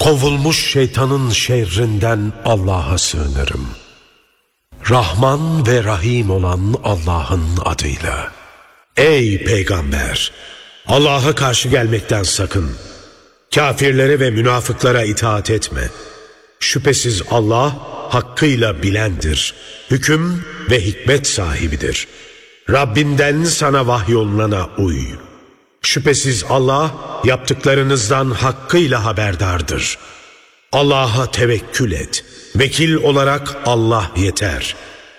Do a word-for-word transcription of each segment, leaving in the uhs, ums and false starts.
Kovulmuş şeytanın şerrinden Allah'a sığınırım. Rahman ve Rahim olan Allah'ın adıyla. Ey Peygamber! Allah'a karşı gelmekten sakın. Kafirlere ve münafıklara itaat etme. Şüphesiz Allah hakkıyla bilendir. Hüküm ve hikmet sahibidir. Rabbinden sana vahyolunana uy. Şüphesiz Allah yaptıklarınızdan hakkıyla haberdardır. Allah'a tevekkül et. Vekil olarak Allah yeter.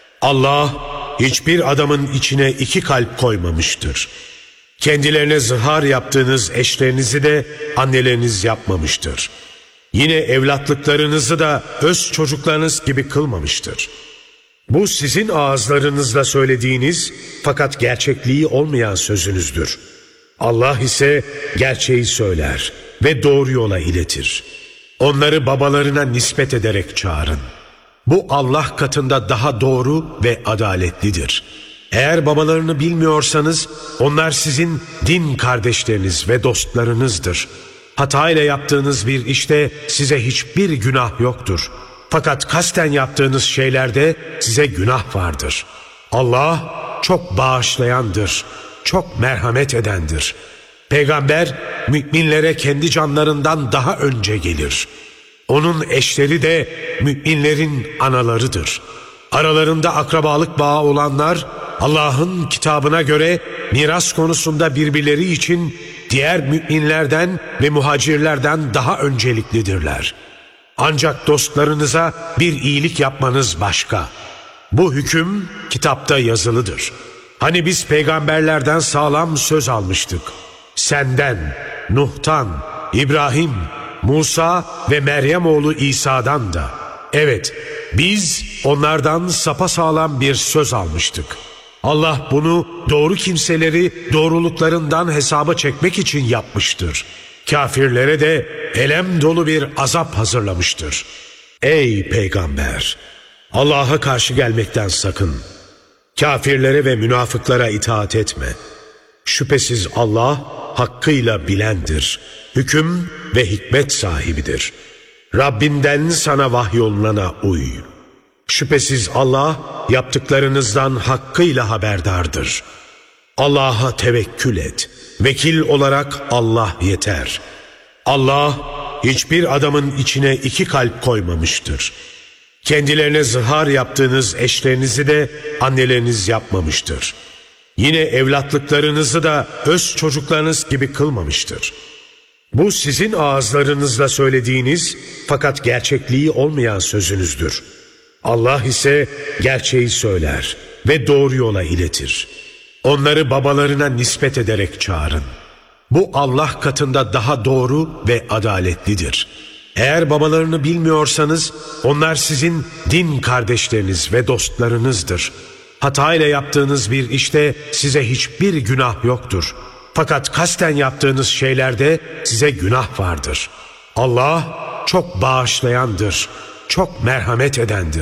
Allah hiçbir adamın içine iki kalp koymamıştır. Kendilerine zihar yaptığınız eşlerinizi de anneleriniz yapmamıştır. Yine evlatlıklarınızı da öz çocuklarınız gibi kılmamıştır. Bu sizin ağızlarınızla söylediğiniz fakat gerçekliği olmayan sözünüzdür. Allah ise gerçeği söyler ve doğru yola iletir. Onları babalarına nispet ederek çağırın. Bu Allah katında daha doğru ve adaletlidir. Eğer babalarını bilmiyorsanız onlar sizin din kardeşleriniz ve dostlarınızdır. Hatayla yaptığınız bir işte size hiçbir günah yoktur. Fakat kasten yaptığınız şeylerde size günah vardır. Allah çok bağışlayandır, çok merhamet edendir. Peygamber müminlere kendi canlarından daha önce gelir. Onun eşleri de müminlerin analarıdır. Aralarında akrabalık bağı olanlar Allah'ın kitabına göre miras konusunda birbirleri için diğer müminlerden ve muhacirlerden daha önceliklidirler. Ancak dostlarınıza bir iyilik yapmanız başka. Bu hüküm kitapta yazılıdır. Hani biz peygamberlerden sağlam söz almıştık. Senden, Nuh'tan, İbrahim, Musa ve Meryem oğlu İsa'dan da. Evet, biz onlardan sapasağlam bir söz almıştık. Allah bunu doğru kimseleri doğruluklarından hesaba çekmek için yapmıştır. Kafirlere de elem dolu bir azap hazırlamıştır. Ey Peygamber! Allah'a karşı gelmekten sakın. Kafirlere ve münafıklara itaat etme. Şüphesiz Allah hakkıyla bilendir. Hüküm ve hikmet sahibidir. Rabbinden sana vahyolunana uy. Şüphesiz Allah yaptıklarınızdan hakkıyla haberdardır. Allah'a tevekkül et. Vekil olarak Allah yeter. Allah hiçbir adamın içine iki kalp koymamıştır. Kendilerine zihar yaptığınız eşlerinizi de anneleriniz yapmamıştır. Yine evlatlıklarınızı da öz çocuklarınız gibi kılmamıştır. Bu sizin ağızlarınızla söylediğiniz fakat gerçekliği olmayan sözünüzdür. Allah ise gerçeği söyler ve doğru yola iletir. Onları babalarına nispet ederek çağırın. Bu Allah katında daha doğru ve adaletlidir. Eğer babalarını bilmiyorsanız onlar sizin din kardeşleriniz ve dostlarınızdır. Hatayla yaptığınız bir işte size hiçbir günah yoktur. Fakat kasten yaptığınız şeylerde size günah vardır. Allah çok bağışlayandır, çok merhamet edendir.